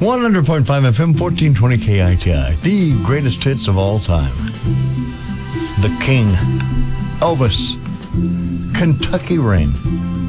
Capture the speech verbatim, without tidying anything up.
one hundred point five F M, fourteen twenty K I T I. The greatest hits of all time. The King. Elvis. Kentucky Rain.